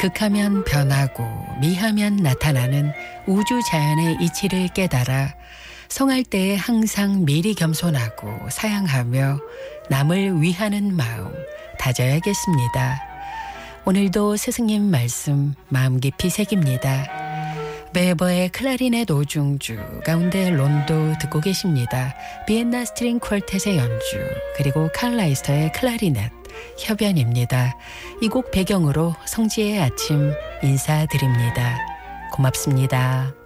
극하면 변하고 미하면 나타나는 우주 자연의 이치를 깨달아 성할 때에 항상 미리 겸손하고 사양하며 남을 위하는 마음 다져야겠습니다. 오늘도 스승님 말씀 마음 깊이 새깁니다. 베버의 클라리넷 오중주 가운데 론도 듣고 계십니다. 비엔나 스트링 퀄텟의 연주 그리고 칼 라이스터의 클라리넷 협연입니다. 이 곡 배경으로 성지의 아침 인사드립니다. 고맙습니다.